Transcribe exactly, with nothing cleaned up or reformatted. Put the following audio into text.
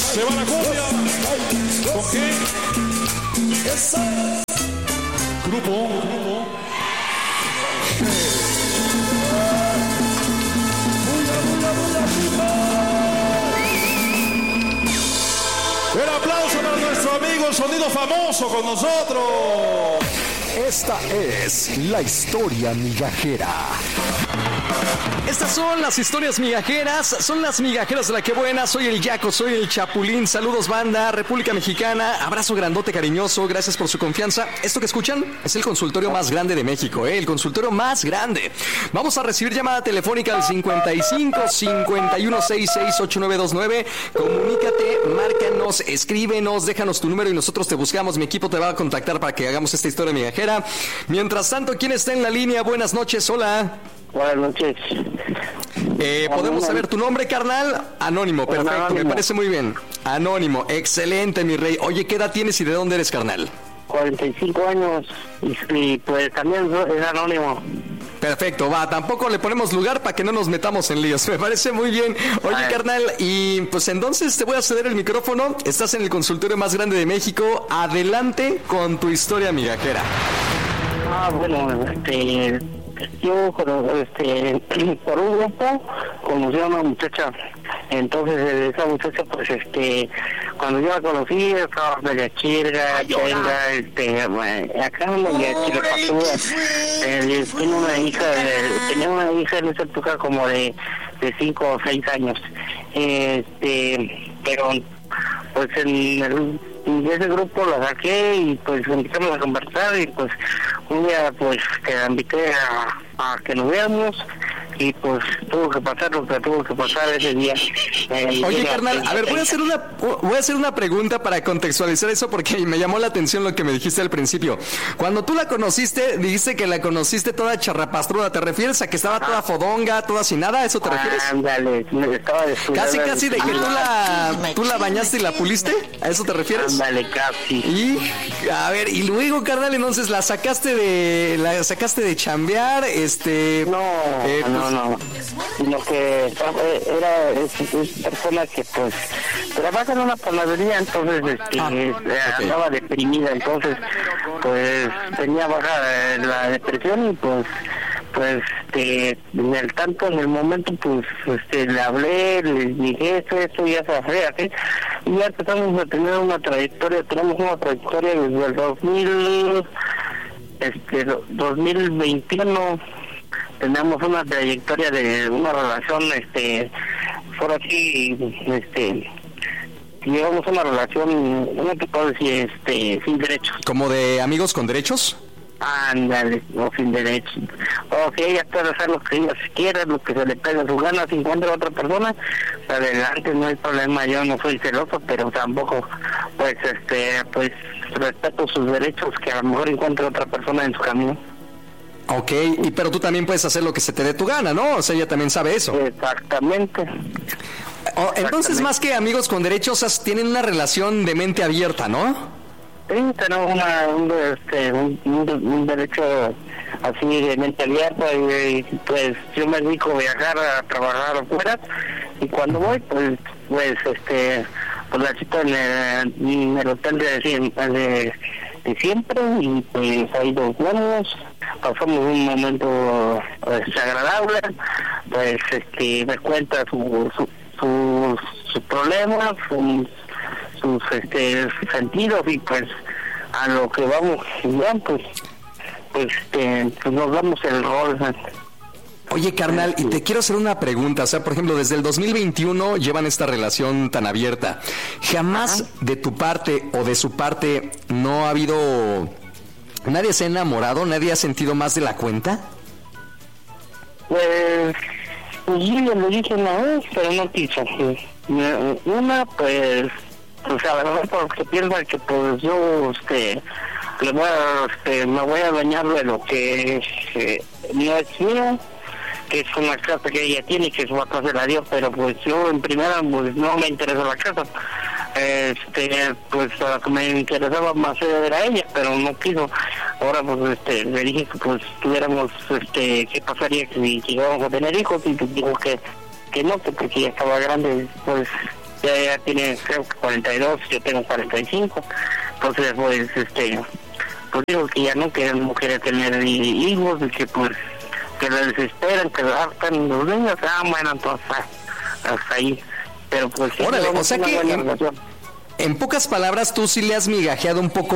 Se va la cumbia. ¿Con qué? Grupo. Grupo. El aplauso para nuestro amigo el Sonido Famoso con nosotros. Esta es la historia migajera. Estas son las historias migajeras, son las migajeras de la que buena. Soy el Yaco, soy el Chapulín. Saludos, banda, República Mexicana. Abrazo grandote, cariñoso. Gracias por su confianza. Esto que escuchan es el consultorio más grande de México, ¿eh? El consultorio más grande. Vamos a recibir llamada telefónica al cincuenta y cinco, cincuenta y uno, sesenta y seis, ochenta y nueve veintinueve. Comunícate, márcanos, escríbenos, déjanos tu número y nosotros te buscamos. Mi equipo te va a contactar para que hagamos esta historia migajera. Mientras tanto, ¿quién está en la línea? Buenas noches, hola. Buenas noches. Eh, ¿Podemos saber tu nombre, carnal? Anónimo, perfecto, Anónimo. Me parece muy bien. Anónimo, excelente, mi rey. Oye, ¿qué edad tienes y de dónde eres, carnal? cuarenta y cinco años y, y pues también es anónimo. Perfecto, va, tampoco le ponemos lugar para que no nos metamos en líos, me parece muy bien. Oye, Ay. carnal, y pues entonces te voy a ceder el micrófono. Estás en el consultorio más grande de México. Adelante con tu historia migajera. Ah, bueno, este... yo este por un grupo conocí a una muchacha. Entonces esa muchacha pues este cuando yo la conocí estaba media chirga, chenga, este acá media chirga patuda. Eh, tenía una hija de, tenía una hija en esa época como de de cinco o seis años, este pero pues en el de ese grupo la saqué y pues empezamos a conversar y pues un día pues que la invité a, a que nos veamos y pues tuvo que pasar lo que tuvo que pasar ese día. Eh, Oye, carnal, a ver, voy a hacer una voy a hacer una pregunta para contextualizar eso porque me llamó la atención lo que me dijiste al principio. Cuando tú la conociste, dijiste que la conociste toda charrapastruda. ¿Te refieres a que estaba toda fodonga, toda sin nada? ¿A eso te refieres? Ándale, estaba descuidada. Casi, casi de que tú la tú la bañaste y la puliste. ¿A eso te refieres? Ándale, casi. Y a ver, y luego, carnal, entonces la sacaste de la sacaste de chambear, este. No, eh, no. Pues, no, sino que era es, es persona que pues trabaja en una panadería, entonces este, ah, okay. andaba deprimida, entonces pues tenía baja la depresión y pues pues este, en el tanto en el momento pues este le hablé, le dije esto, esto ya se hace así y ya empezamos a tener una trayectoria, tenemos una trayectoria desde el dos mil este dos mil veintiuno. Tenemos una trayectoria de una relación, este, por así, este, llevamos una relación, no te puedo decir, este, sin derechos. ¿Como de amigos con derechos? Ándale, no sin derechos. O que ella puede hacer lo que ella quiera, lo que se le pega a su gana, si encuentra a otra persona, adelante, no hay problema, yo no soy celoso, pero tampoco, pues, este, pues, respeto sus derechos, que a lo mejor encuentre otra persona en su camino. Ok, y pero tú también puedes hacer lo que se te dé tu gana, ¿no? O sea, ella también sabe eso. Exactamente. Oh, entonces, más que amigos con derechos, tienen una relación de mente abierta, ¿no? Sí, tenemos una, un, este, un, un, un derecho así de mente abierta y, y pues yo me dedico a viajar, a trabajar afuera y cuando voy, pues, pues este, pues la cita en el, en el hotel de, de, de siempre y pues ahí nos vemos. Pasamos un momento pues, agradable, pues este me cuenta su su su, su problema, su, sus este sentidos y pues a lo que vamos ya pues pues, este, pues nos damos el rol. Oye, carnal, y te quiero hacer una pregunta, o sea, por ejemplo, desde el dos mil veintiuno llevan esta relación tan abierta. ¿Jamás Ajá. de tu parte o de su parte no ha habido... ¿Nadie se ha enamorado? ¿Nadie ha sentido más de la cuenta? Pues, pues yo le dije una vez, pero no quiso. Una, pues, pues a lo mejor porque piensa que pues yo, este, le voy a, este, me voy a bañar de lo que eh, no es mío, que es una casa que ella tiene, que su papá se la dio, pero pues yo en primera pues no me interesa la casa. Este, pues a lo que me interesaba más era ella, pero no quiso. Ahora pues este le dije que pues tuviéramos este qué pasaría si llegábamos a tener hijos y pues dijo que que no, que porque ya estaba grande, pues ya, ya tiene creo que cuarenta y dos, yo tengo cuarenta y cinco, entonces pues este, pues digo que ya no, que ella no quiere tener hijos, y que pues, que la desesperan, que la hartan los niños, ah bueno, entonces hasta ahí, pero pues sí, órale, no, o sea una que buena en, relación. En pocas palabras, tú sí le has migajeado un poco